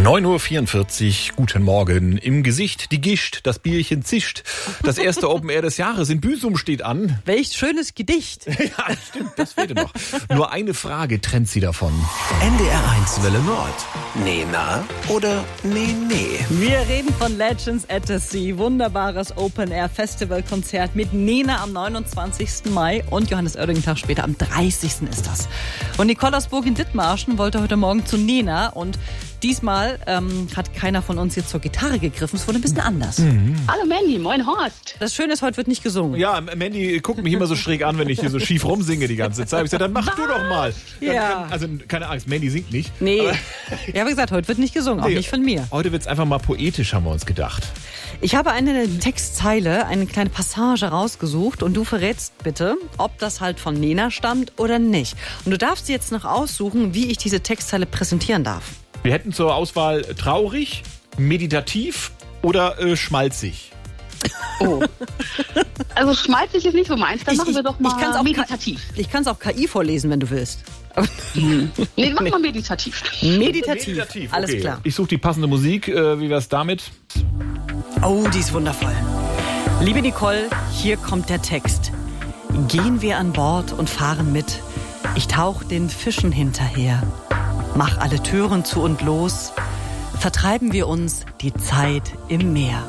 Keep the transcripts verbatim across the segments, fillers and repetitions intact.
neun Uhr vierundvierzig, guten Morgen. Im Gesicht die Gischt, das Bierchen zischt. Das erste Open Air des Jahres in Büsum steht an. Welch schönes Gedicht. Ja, stimmt, das fehlte noch. Nur eine Frage trennt sie davon. N D R eins Welle Nord. Nee, na oder nee, nee? Wir reden von Legends at the Sea. Wunderbares Open Air Festival Konzert mit Nena am neunundzwanzigsten Mai und Johannes Oerding einen Tag später am dreißigsten ist das. Und Nicole aus Burg in Dithmarschen wollte heute Morgen zu Nena und diesmal ähm, hat keiner von uns jetzt zur Gitarre gegriffen. Es wurde ein bisschen anders. Mhm. Hallo Mandy, moin Horst. Das Schöne ist, heute wird nicht gesungen. Ja, Mandy guckt mich immer so schräg an, wenn ich hier so schief rumsinge die ganze Zeit. Ich sage, dann mach Was? du doch mal. Dann ja. kann, also keine Angst, Mandy singt nicht. Nee. Ja, wie gesagt, heute wird nicht gesungen, auch nee. nicht von mir. Heute wird es einfach mal poetisch, haben wir uns gedacht. Ich habe eine Textzeile, eine kleine Passage rausgesucht und du verrätst bitte, ob das halt von Nena stammt oder nicht. Und du darfst dir jetzt noch aussuchen, wie ich diese Textzeile präsentieren darf. Wir hätten zur Auswahl traurig, meditativ oder äh, schmalzig. Oh. Also schmalzig ist nicht so meins, dann ich, machen wir doch mal ich kann's auch meditativ. K- ich kann es auch K I vorlesen, wenn du willst. Hm. Nee, mach mal meditativ. Meditativ, meditativ alles okay. klar. Ich suche die passende Musik, äh, wie wär's damit? Oh, die ist wundervoll. Liebe Nicole, hier kommt der Text. Gehen wir an Bord und fahren mit. Ich tauch den Fischen hinterher. Mach alle Türen zu und los. Vertreiben wir uns die Zeit im Meer.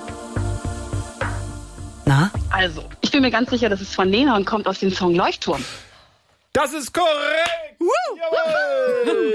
Na? Also, ich bin mir ganz sicher, das ist von Nena und kommt aus dem Song Leuchtturm. Das ist korrekt! Jawohl!